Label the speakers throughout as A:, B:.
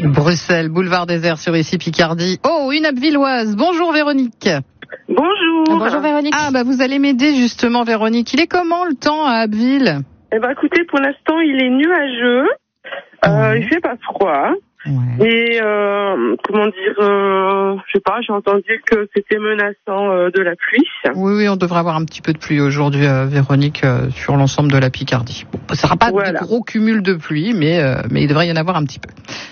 A: Bruxelles, boulevard désert sur ici Picardie. Oh, une Abbvilloise. Bonjour Véronique.
B: Bonjour.
A: Bonjour Véronique. Ah bah vous allez m'aider justement Véronique. Il est comment le temps à Abbeville ?
B: Eh ben écoutez, pour l'instant il est nuageux. Il fait pas froid.
A: Ouais.
B: Et comment dire, je sais pas, j'ai entendu que c'était menaçant de la pluie.
A: Oui, on devrait avoir un petit peu de pluie aujourd'hui, Véronique, sur l'ensemble de la Picardie. Bon, ce sera pas de gros cumul de pluie, mais il devrait y en avoir un petit peu.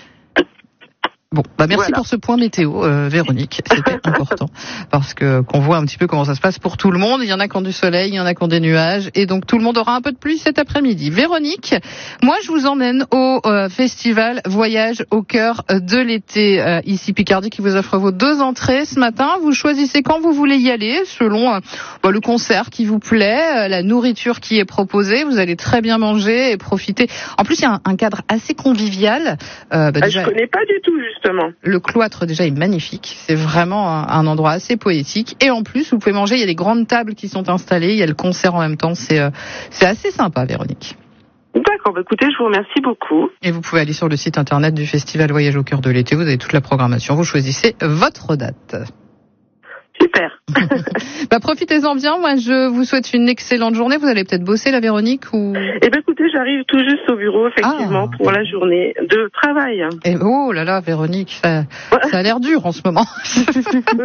A: Bon, bah merci pour ce point météo, Véronique. C'était important parce que qu'on voit un petit peu comment ça se passe pour tout le monde. Il y en a qui ont du soleil, il y en a qui ont des nuages, et donc tout le monde aura un peu de pluie cet après-midi. Véronique, moi je vous emmène au festival Voyage au cœur de l'été ici Picardie, qui vous offre vos 2 entrées ce matin. Vous choisissez quand vous voulez y aller selon le concert qui vous plaît, la nourriture qui est proposée. Vous allez très bien manger et profiter. En plus, il y a un cadre assez convivial.
B: Je connais pas du tout justement.
A: Le cloître déjà est magnifique, c'est vraiment un endroit assez poétique, et en plus vous pouvez manger, il y a des grandes tables qui sont installées, il y a le concert en même temps, c'est assez sympa Véronique.
B: D'accord, écoutez, je vous remercie beaucoup.
A: Et vous pouvez aller sur le site internet du festival Voyage au cœur de l'été, vous avez toute la programmation, vous choisissez votre date.
B: Super.
A: Profitez-en bien. Moi, je vous souhaite une excellente journée. Vous allez peut-être bosser, la Véronique, ou...
B: Eh ben, écoutez, j'arrive tout juste au bureau, effectivement, pour la journée de travail.
A: Et oh là là, Véronique, ça a l'air dur en ce moment.
B: C'est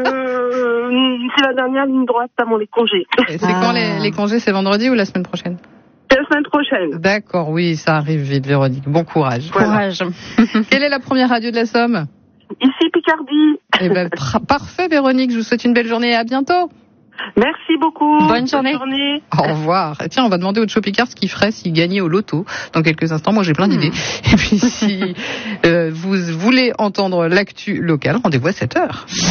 B: la dernière ligne droite avant les congés.
A: Et c'est quand les congés? C'est vendredi ou la semaine prochaine?
B: C'est la semaine prochaine.
A: D'accord, oui, ça arrive vite, Véronique. Bon courage.
B: Voilà.
A: Courage. Quelle est la première radio de la Somme?
B: Ici Picardie.
A: Eh ben, parfait Véronique, je vous souhaite une belle journée et à bientôt.
B: Merci beaucoup.
A: Bonne journée. Au revoir. Et tiens, on va demander au Chopicard ce qu'il ferait s'il gagnait au loto dans quelques instants. Moi, j'ai plein d'idées. Et puis, si vous voulez entendre l'actu locale, rendez-vous à 7h.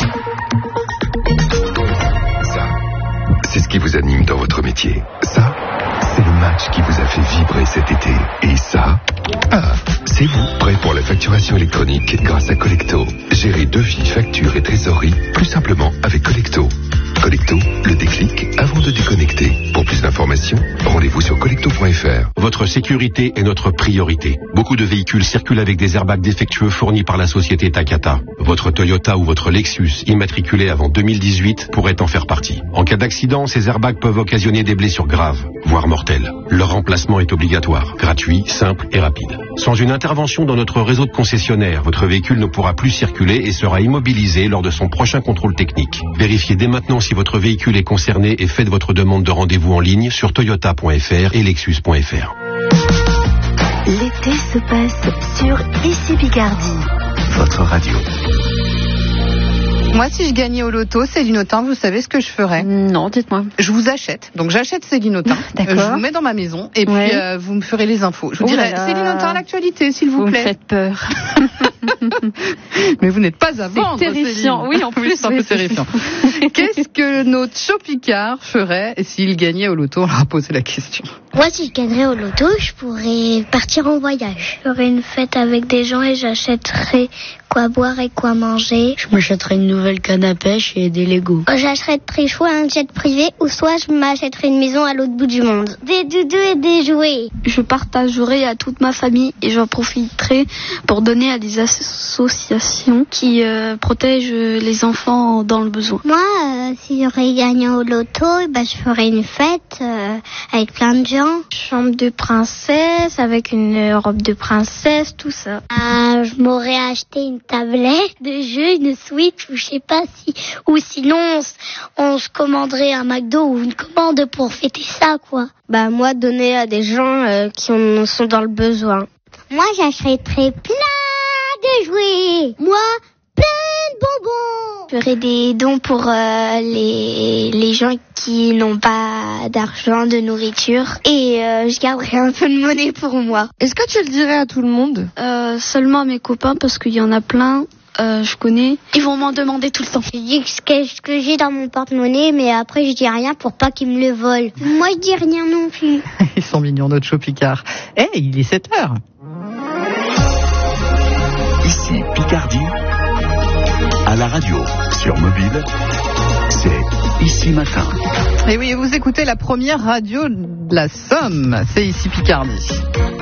C: Ça, c'est ce qui vous anime dans votre métier. Ça, c'est le match qui vous a fait vibrer cet été. Et ça, c'est vous, prêt pour la facturation électronique grâce à Collecto. Gérez devis, factures et trésorerie plus simplement avec Collecto. Collecto, le déclic avant de déconnecter. Pour plus d'informations, rendez-vous sur collecto.fr.
D: Votre sécurité est notre priorité. Beaucoup de véhicules circulent avec des airbags défectueux fournis par la société Takata. Votre Toyota ou votre Lexus, immatriculé avant 2018, pourrait en faire partie. En cas d'accident, ces airbags peuvent occasionner des blessures graves, voire mortelles. Leur remplacement est obligatoire, gratuit, simple et rapide. Sans une intervention dans notre réseau de concessionnaires, votre véhicule ne pourra plus circuler et sera immobilisé lors de son prochain contrôle technique. Vérifiez dès maintenant si votre véhicule est concerné et faites votre demande de rendez-vous en ligne sur toyota.fr et lexus.fr.
E: L'été se passe sur Ici Picardie.
C: Votre radio.
A: Moi, si je gagnais au loto, Céline Autain, vous savez ce que je ferais?
F: Non, dites-moi.
A: Je vous achète. Donc, j'achète Céline Autain.
F: D'accord.
A: Je vous mets dans ma maison et puis vous me ferez les infos. Je vous dirai Céline Autain, l'actualité, s'il vous plaît.
F: Vous me faites peur.
A: Mais vous n'êtes pas à vendre,
F: c'est terrifiant.
A: Céline.
F: Oui, en plus.
A: C'est un peu terrifiant. Qu'est-ce que notre Chopicard ferait s'il gagnait au loto? On leur a posé la question.
G: Moi, si je gagnerais au loto, je pourrais partir en voyage. Je ferais une fête avec des gens et j'achèterais quoi boire et quoi manger.
H: Je m'achèterais une nouvelle canne à pêche et des Legos.
G: J'achèterais soit un jet privé ou soit je m'achèterais une maison à l'autre bout du monde. Des doudous et des jouets.
I: Je partagerai à toute ma famille et j'en profiterai pour donner à des associations qui protègent les enfants dans le besoin.
G: Moi, si j'aurais gagné au loto, je ferais une fête avec plein de gens.
I: Chambre de princesse avec une robe de princesse, tout ça.
G: Je m'aurais acheté une tablette de jeu, une Switch ou je sais pas si... Ou sinon, on se commanderait un McDo ou une commande pour fêter ça, quoi.
I: Moi, donner à des gens qui en sont dans le besoin.
G: Moi, j'achèterais plein de jouets. Moi, plein de bonbons.
I: Je ferais des dons pour les gens qui n'ont pas d'argent, de nourriture. Et je garderai un peu de monnaie pour moi.
F: Est-ce que tu le dirais à tout le monde?
I: Seulement à mes copains parce qu'il y en a plein. Je connais. Ils vont m'en demander tout le temps.
G: Je dis ce que j'ai dans mon porte-monnaie, mais après je dis rien pour pas qu'ils me le volent. Moi je dis rien non plus.
A: Ils sont mignons, notre Chopicard. Il est 7h.
C: Ici Picardie, à la radio, sur mobile, c'est Ici Matin.
A: Et oui, vous écoutez la première radio de la Somme, c'est Ici Picardie.